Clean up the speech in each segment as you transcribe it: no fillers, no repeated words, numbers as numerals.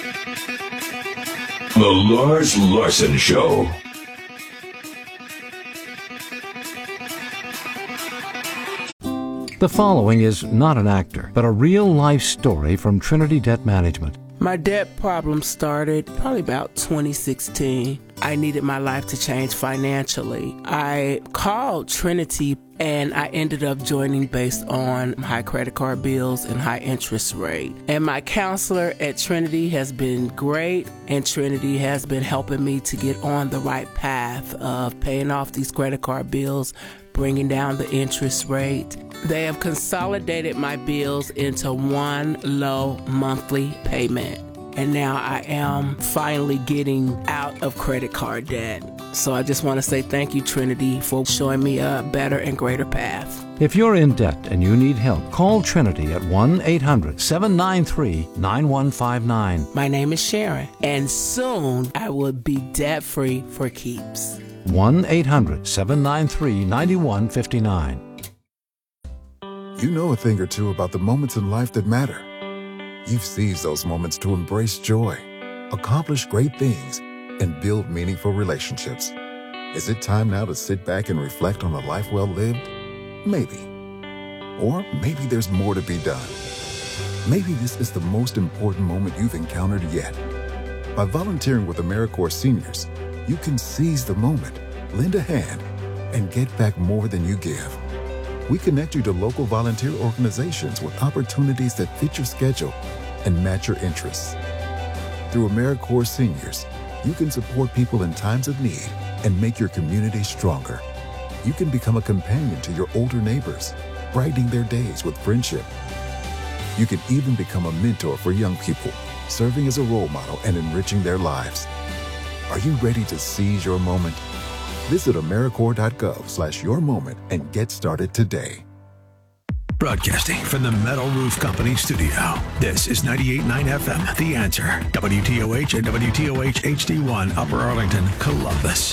The Lars Larson Show. The following is not an actor, but a real-life story from Trinity Debt Management. My debt problem started probably about 2016. I needed my life to change financially. I called Trinity and I ended up joining based on high credit card bills and high interest rate. And my counselor at Trinity has been great, and Trinity has been helping me to get on the right path of paying off these credit card bills, bringing down the interest rate. They have consolidated my bills into one low monthly payment. And now I am finally getting out of credit card debt. So I just want to say thank you, Trinity, for showing me a better and greater path. If you're in debt and you need help, call Trinity at 1-800-793-9159. My name is Sharon, and soon I will be debt-free for keeps. 1-800-793-9159. You know a thing or two about the moments in life that matter. You've seized those moments to embrace joy, accomplish great things, and build meaningful relationships. Is it time now to sit back and reflect on a life well lived? Maybe. Or maybe there's more to be done. Maybe this is the most important moment you've encountered yet. By volunteering with AmeriCorps Seniors, you can seize the moment, lend a hand, and get back more than you give. We connect you to local volunteer organizations with opportunities that fit your schedule and match your interests. Through AmeriCorps Seniors, you can support people in times of need and make your community stronger. You can become a companion to your older neighbors, brightening their days with friendship. You can even become a mentor for young people, serving as a role model and enriching their lives. Are you ready to seize your moment? Visit AmeriCorps.gov/yourmoment and get started today. Broadcasting from the Metal Roof Company studio. This is 98.9 FM, The Answer. WTOH and WTOH HD1, Upper Arlington, Columbus.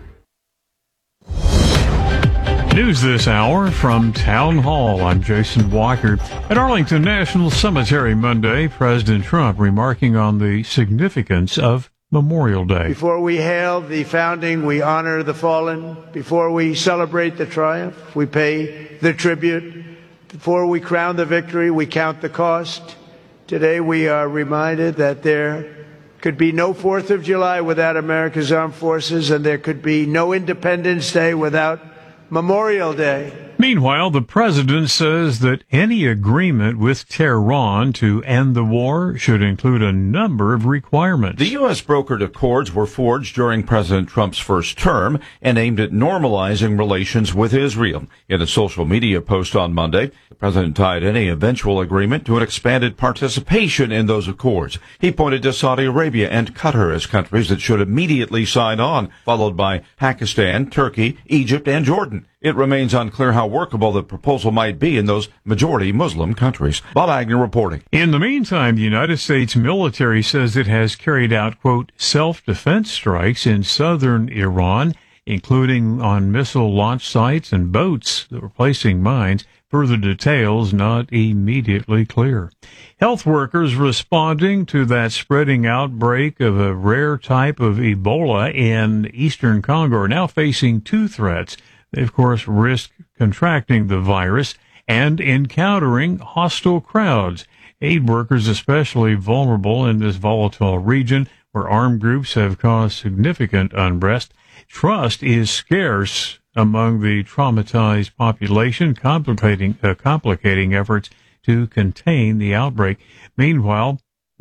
News this hour from Town Hall. I'm Jason Walker. At Arlington National Cemetery Monday, President Trump remarking on the significance of Memorial Day. Before we hail the founding, we honor the fallen. Before we celebrate the triumph, we pay the tribute. Before we crown the victory, we count the cost. Today we are reminded that there could be no 4th of July without America's armed forces, and there could be no Independence Day without Memorial Day. Meanwhile, the president says that any agreement with Tehran to end the war should include a number of requirements. The U.S. brokered accords were forged during President Trump's first term and aimed at normalizing relations with Israel. In a social media post on Monday, the president tied any eventual agreement to an expanded participation in those accords. He pointed to Saudi Arabia and Qatar as countries that should immediately sign on, followed by Pakistan, Turkey, Egypt, and Jordan. It remains unclear how workable the proposal might be in those majority Muslim countries. Bob Agnew reporting. In the meantime, the United States military says it has carried out, quote, self-defense strikes in southern Iran, including on missile launch sites and boats that were placing mines. Further details not immediately clear. Health workers responding to that spreading outbreak of a rare type of Ebola in eastern Congo are now facing two threats. They, of course, risk contracting the virus and encountering hostile crowds. Aid workers especially vulnerable in this volatile region where armed groups have caused significant unrest. Trust is scarce among the traumatized population, complicating efforts to contain the outbreak. Meanwhile,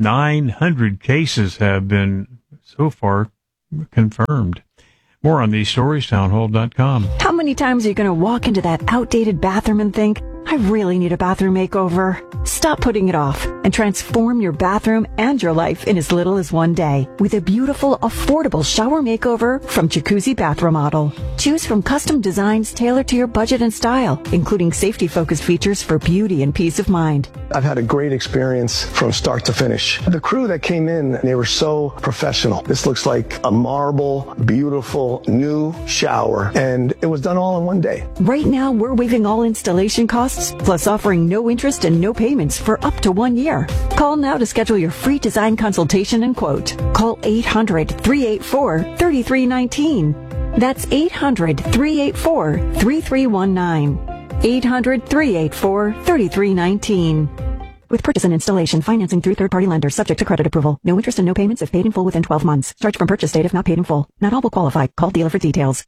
900 cases have been so far confirmed. More on these stories, townhall.com. How many times are you going to walk into that outdated bathroom and think, I really need a bathroom makeover? Stop putting it off and transform your bathroom and your life in as little as one day with a beautiful, affordable shower makeover from Jacuzzi Bath Remodel. Choose from custom designs tailored to your budget and style, including safety-focused features for beauty and peace of mind. I've had a great experience from start to finish. The crew that came in, they were so professional. This looks like a marble, beautiful, new shower, and it was done all in one day. Right now, we're waiving all installation costs costs, plus offering no interest and no payments for up to 1 year. Call now to schedule your free design consultation and quote. Call 800-384-3319. That's 800-384-3319. 800-384-3319. With purchase and installation, financing through third-party lenders, subject to credit approval. No interest and no payments if paid in full within 12 months. Charge from purchase date if not paid in full. Not all will qualify. Call dealer for details.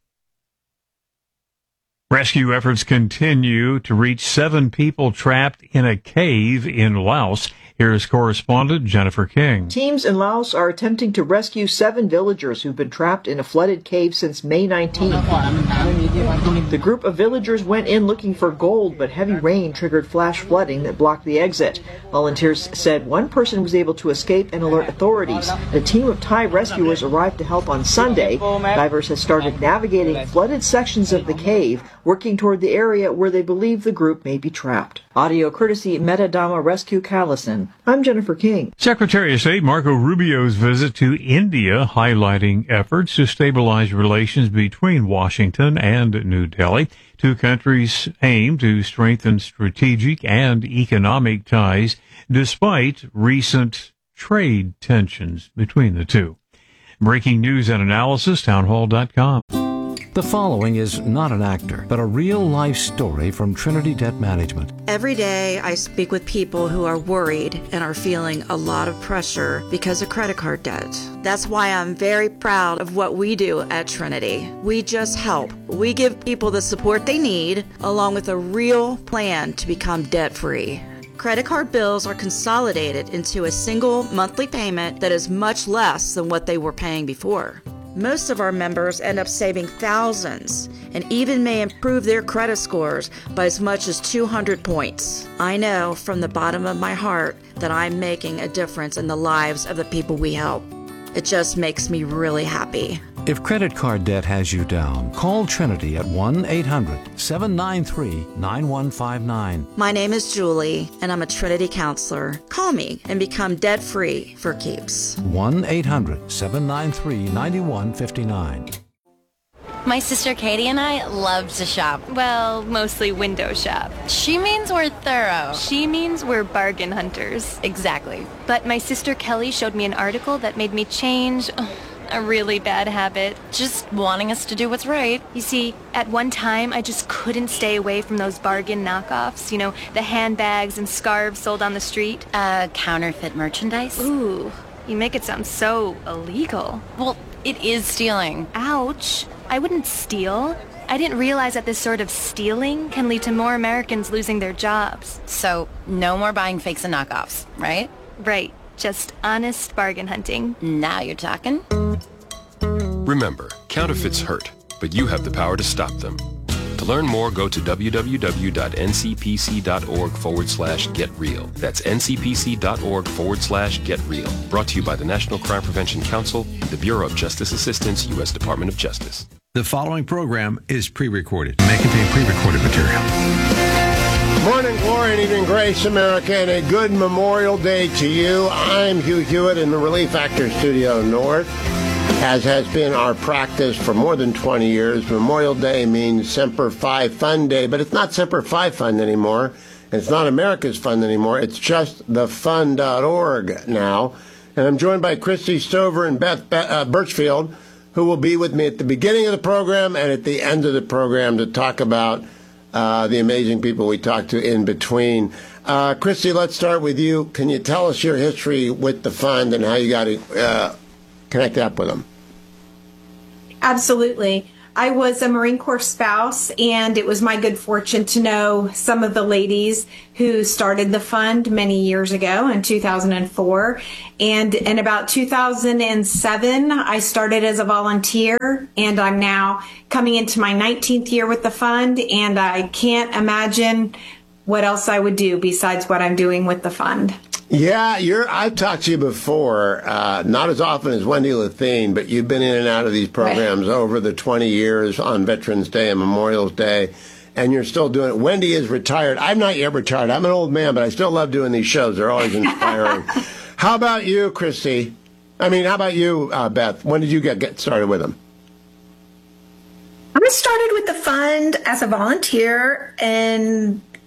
Rescue efforts continue to reach 7 people trapped in a cave in Laos. Here's correspondent Jennifer King. Teams in Laos are attempting to rescue 7 villagers who've been trapped in a flooded cave since May 19th. The group of villagers went in looking for gold, but heavy rain triggered flash flooding that blocked the exit. Volunteers said one person was able to escape and alert authorities. A team of Thai rescuers arrived to help on Sunday. Divers have started navigating flooded sections of the cave, working toward the area where they believe the group may be trapped. Audio courtesy Metadama Rescue Callison. I'm Jennifer King. Secretary of State Marco Rubio's visit to India, highlighting efforts to stabilize relations between Washington and New Delhi. 2 countries aim to strengthen strategic and economic ties despite recent trade tensions between the two. Breaking news and analysis, townhall.com. The following is not an actor, but a real-life story from Trinity Debt Management. Every day I speak with people who are worried and are feeling a lot of pressure because of credit card debt. That's why I'm very proud of what we do at Trinity. We just help. We give people the support they need, along with a real plan to become debt-free. Credit card bills are consolidated into a single monthly payment that is much less than what they were paying before. Most of our members end up saving thousands and even may improve their credit scores by as much as 200 points. I know from the bottom of my heart that I'm making a difference in the lives of the people we help. It just makes me really happy. If credit card debt has you down, call Trinity at 1-800-793-9159. My name is Julie, and I'm a Trinity counselor. Call me and become debt-free for keeps. 1-800-793-9159. My sister Katie and I love to shop. Well, mostly window shop. She means we're thorough. She means we're bargain hunters. Exactly. But my sister Kelly showed me an article that made me change a really bad habit. Just wanting us to do what's right. You see, at one time, I just couldn't stay away from those bargain knockoffs. You know, the handbags and scarves sold on the street. Counterfeit merchandise? Ooh, you make it sound so illegal. Well, it is stealing. Ouch. I wouldn't steal. I didn't realize that this sort of stealing can lead to more Americans losing their jobs. So, no more buying fakes and knockoffs, right? Right. Just honest bargain hunting. Now you're talking. Remember, counterfeits hurt, but you have the power to stop them. To learn more, go to www.ncpc.org/getreal. That's ncpc.org/getreal. Brought to you by the National Crime Prevention Council and the Bureau of Justice Assistance, U.S. Department of Justice. The following program is pre-recorded. May contain pre-recorded material. Morning glory and evening grace, America, and a good Memorial Day to you. I'm Hugh Hewitt in the Relief Factor Studio North. As has been our practice for more than 20 years, Memorial Day means Semper Fi Fun Day, but it's not Semper Fi Fun anymore. It's not America's Fun anymore. It's just thefun.org now. And I'm joined by Christy Stover and Beth Birchfield, who will be with me at the beginning of the program and at the end of the program to talk about the amazing people we talked to in between. Christy, let's start with you. Can you tell us your history with the fund and how you got to connect up with them? Absolutely. I was a Marine Corps spouse, and it was my good fortune to know some of the ladies who started the fund many years ago in 2004. And in about 2007, I started as a volunteer, and I'm now coming into my 19th year with the fund, and I can't imagine what else I would do besides what I'm doing with the fund. Yeah, I've talked to you before, not as often as Wendy Lethine, but you've been in and out of these programs over the 20 years on Veterans Day and Memorial Day, and you're still doing it. Wendy is retired. I'm not yet retired. I'm an old man, but I still love doing these shows. They're always inspiring. How about you, Christy? How about you, Beth? When did you get started with them? I started with the fund as a volunteer in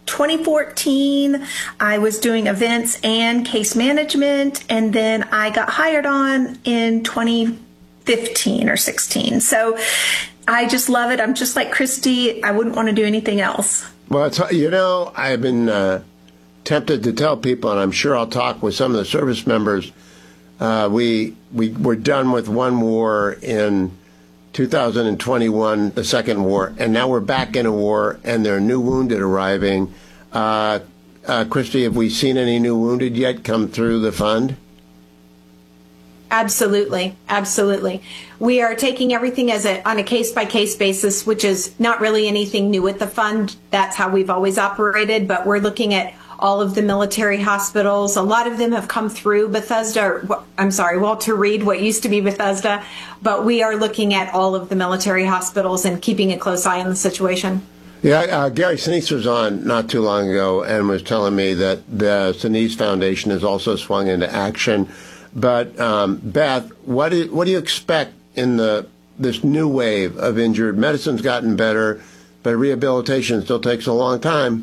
2014, I was doing events and case management, and then I got hired on in 2015 or 16. So I just love it. I'm just like Christy. I wouldn't want to do anything else. Well, I've been tempted to tell people, and I'm sure I'll talk with some of the service members, we were done with one war in 2021, the second war, and now we're back in a war, and there are new wounded arriving. Christy, have we seen any new wounded yet come through the fund? Absolutely. Absolutely. We are taking everything on a case-by-case basis, which is not really anything new at the fund. That's how we've always operated, but we're looking at all of the military hospitals. A lot of them have come through Walter Reed, what used to be Bethesda, but we are looking at all of the military hospitals and keeping a close eye on the situation. Yeah, Gary Sinise was on not too long ago and was telling me that the Sinise Foundation has also swung into action. But Beth, what do you expect in this new wave of injured? Medicine's gotten better, but rehabilitation still takes a long time.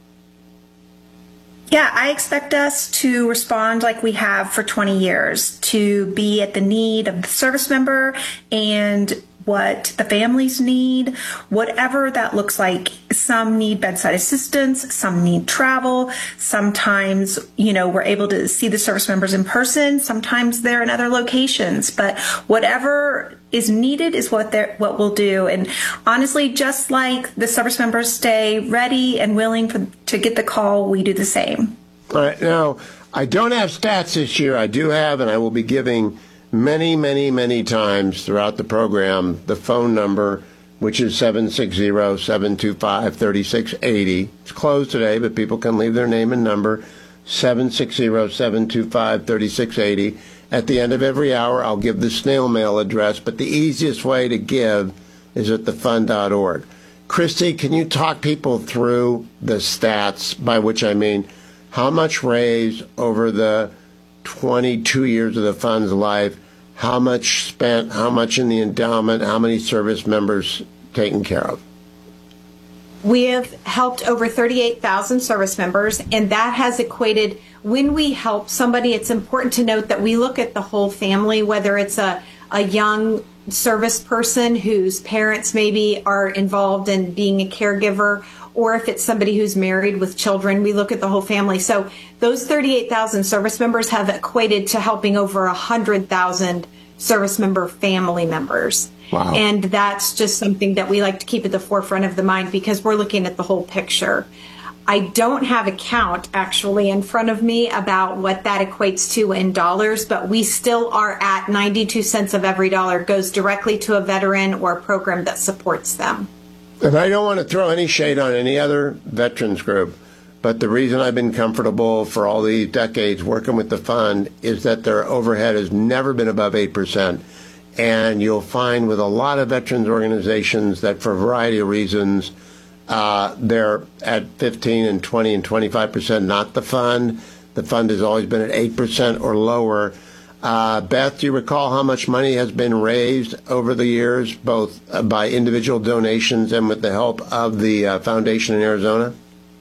Yeah, I expect us to respond like we have for 20 years, to be at the need of the service member and what the families need, whatever that looks like. Some need bedside assistance, some need travel. Sometimes, we're able to see the service members in person. Sometimes they're in other locations, but whatever is needed is what we'll do. And honestly, just like the service members stay ready and willing to get the call, we do the same. All right. Now, I don't have stats this year. I do have, and I will be giving many, many, many times throughout the program the phone number, which is 760-725-3680. It's closed today, but people can leave their name and number, 760-725-3680. At the end of every hour, I'll give the snail mail address, but the easiest way to give is at thefund.org. Christy, can you talk people through the stats, by which I mean how much raised over the 22 years of the fund's life, how much spent, how much in the endowment, how many service members taken care of? We have helped over 38,000 service members, and that has equated, when we help somebody, it's important to note that we look at the whole family, whether it's a young service person whose parents maybe are involved in being a caregiver, or if it's somebody who's married with children, we look at the whole family. So those 38,000 service members have equated to helping over 100,000 service member family members. Wow. And that's just something that we like to keep at the forefront of the mind because we're looking at the whole picture. I don't have a count actually in front of me about what that equates to in dollars, but we still are at 92 cents of every dollar goes directly to a veteran or a program that supports them. And I don't want to throw any shade on any other veterans group, but the reason I've been comfortable for all these decades working with the fund is that their overhead has never been above 8%. And you'll find with a lot of veterans organizations that for a variety of reasons, they're at 15 and 20 and 25%, not the fund. The fund has always been at 8% or lower. Beth, do you recall how much money has been raised over the years, both by individual donations and with the help of the foundation in Arizona?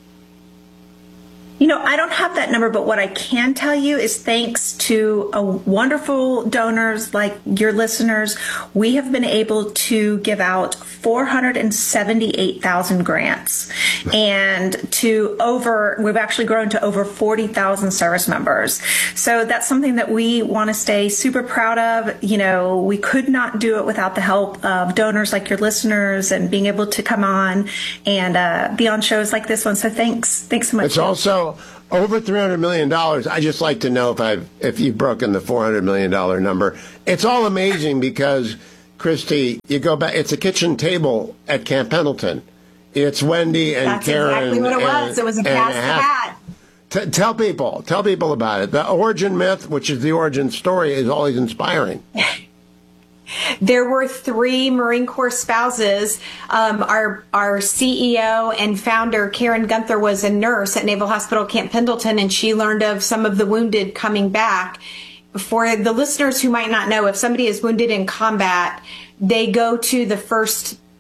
I don't have that number, but what I can tell you is thanks to wonderful donors like your listeners, we have been able to give out 478,000 grants and we've actually grown to over 40,000 service members. So that's something that we want to stay super proud of. We could not do it without the help of donors like your listeners and being able to come on and be on shows like this one. So thanks so much. It's also over $300 million. I just like to know if you've broken the $400 million number. It's all amazing because, Christy, you go back, it's a kitchen table at Camp Pendleton. It's Wendy and That's Karen. That's exactly what it was. It was a pass the hat. Tell people about it. The origin myth, which is the origin story, is always inspiring. There were 3 Marine Corps spouses. Our CEO and founder, Karen Gunther, was a nurse at Naval Hospital Camp Pendleton, and she learned of some of the wounded coming back. For the listeners who might not know, if somebody is wounded in combat, they go to the first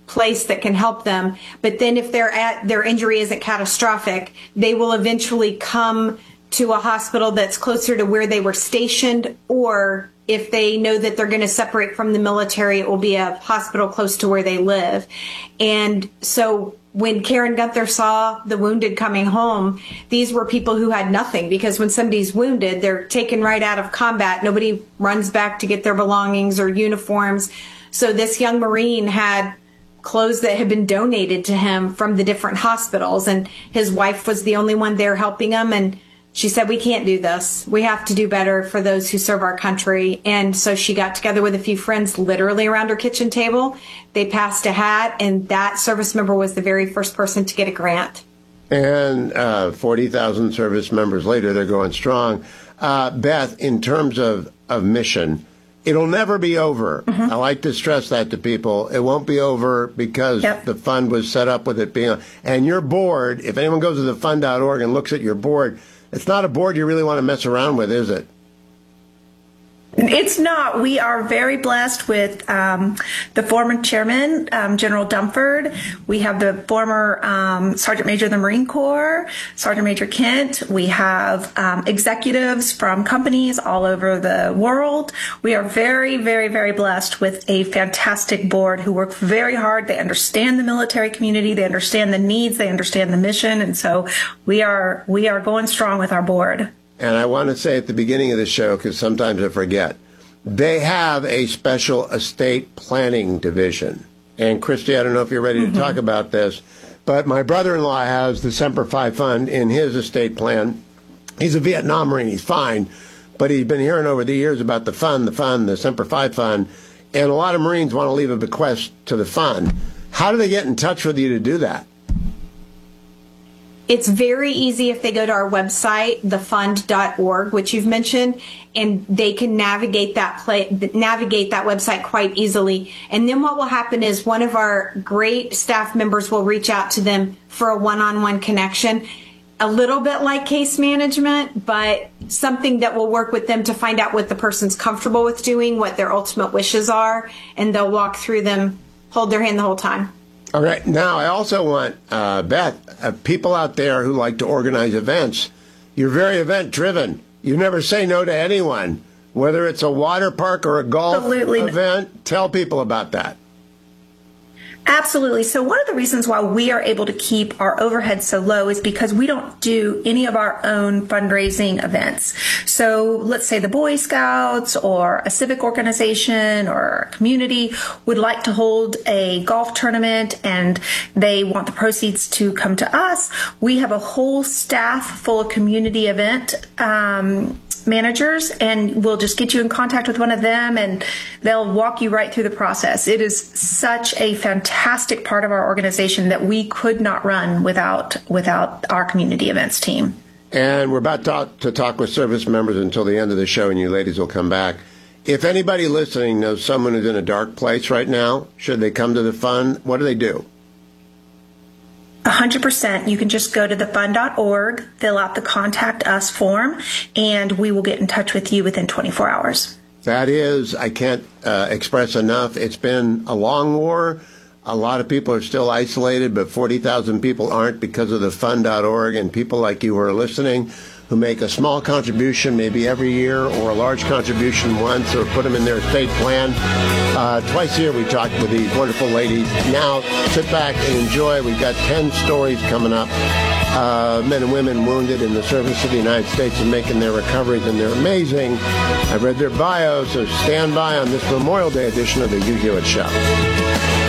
place that can help them. But then if their injury isn't catastrophic, they will eventually come to a hospital that's closer to where they were stationed, or if they know that they're going to separate from the military, it will be a hospital close to where they live. And so when Karen Gunther saw the wounded coming home, these were people who had nothing, because when somebody's wounded, they're taken right out of combat. Nobody runs back to get their belongings or uniforms. So this young Marine had clothes that had been donated to him from the different hospitals, and his wife was the only one there helping him. And she said, we can't do this. We have to do better for those who serve our country. And so she got together with a few friends literally around her kitchen table. They passed a hat, and that service member was the very first person to get a grant. And 40,000 service members later, they're going strong. Beth, in terms of mission, it'll never be over. I like to stress that to people. It won't be over because the fund was set up with it being. And your board, if anyone goes to the fund.org and looks at your board, it's not a board you really want to mess around with, is it? It's not. We are very blessed with the former chairman, General Dunford. We have the former Sergeant Major of the Marine Corps, Sergeant Major Kent. We have executives from companies all over the world. We are very, very, very blessed with a fantastic board who work very hard. They understand the military community. They understand the needs. They understand the mission. And so we are going strong with our board. And I want to say at the beginning of the show, because sometimes I forget, they have a special estate planning division. And Christy, I don't know if you're ready to talk about this, but my brother-in-law has the Semper Fi Fund in his estate plan. He's a Vietnam Marine. He's fine. But he's been hearing over the years about the Semper Fi Fund. And a lot of Marines want to leave a bequest to the fund. How do they get in touch with you to do that? It's very easy if they go to our website, thefund.org, which you've mentioned, and they can navigate that website quite easily. And then what will happen is one of our great staff members will reach out to them for a one-on-one connection, a little bit like case management, but something that will work with them to find out what the person's comfortable with doing, what their ultimate wishes are, and they'll walk through them, hold their hand the whole time. All right. Now, I also want, Beth, people out there who like to organize events, you're very event-driven. You never say no to anyone, whether it's a water park or a golf event. Tell people about that. Absolutely. So one of the reasons why we are able to keep our overhead so low is because we don't do any of our own fundraising events. So let's say the Boy Scouts or a civic organization or a community would like to hold a golf tournament and they want the proceeds to come to us. We have a whole staff full of community event managers, and we'll just get you in contact with one of them and they'll walk you right through the process. It is such a fantastic part of our organization that we could not run without our community events team. And we're about to talk with service members until the end of the show, and you ladies will come back. If anybody listening knows someone who's in a dark place right now, should they come to the fund, what do they do? 100%. You can just go to thefund.org, fill out the Contact Us form, and we will get in touch with you within 24 hours. That is, I can't express enough. It's been a long war. A lot of people are still isolated, but 40,000 people aren't because of thefund.org, and people like you who are listening who make a small contribution maybe every year or a large contribution once or put them in their estate plan. Twice a year we talk with these wonderful ladies. Now sit back and enjoy. We've got 10 stories coming up. Men and women wounded in the service of the United States and making their recoveries, and they're amazing. I've read their bios, so stand by on this Memorial Day edition of the Hugh Hewitt Show.